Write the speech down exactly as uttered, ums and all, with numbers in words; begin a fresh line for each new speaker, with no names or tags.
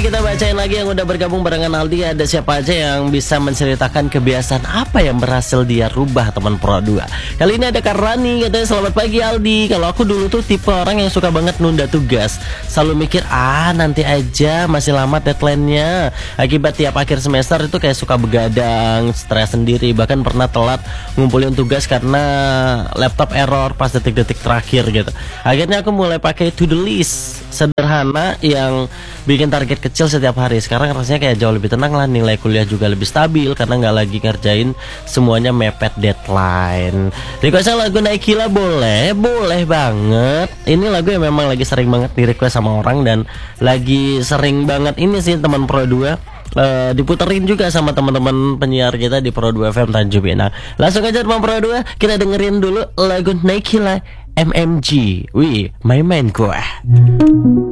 kita bacain lagi yang udah bergabung barengan Aldi. Ada siapa aja yang bisa menceritakan kebiasaan apa yang berhasil dia rubah, teman Pro dua. Kali ini ada Karani, katanya selamat pagi Aldi. Kalau aku dulu tuh tipe orang yang suka banget nunda tugas. Selalu mikir, ah nanti aja, masih lama deadline-nya. Akibat tiap akhir semester itu kayak suka begadang, stres sendiri. Bahkan pernah telat ngumpulin tugas karena laptop error pas detik-detik terakhir gitu. Akhirnya aku mulai pakai to-do list sederhana yang bikin target kecil setiap hari. Sekarang rasanya kayak jauh lebih tenang lah. Nilai kuliah juga lebih stabil karena nggak lagi ngerjain semuanya mepet deadline. Requestnya lagu Naikila boleh? Boleh banget. Ini lagu yang memang lagi sering banget di request sama orang. Dan lagi sering banget ini sih teman Pro dua uh, diputerin juga sama teman-teman penyiar kita di Pro dua F M Tanjung Pinang. Langsung aja teman Pro dua, kita dengerin dulu lagu Naikila M M G. Wih, main-main gua.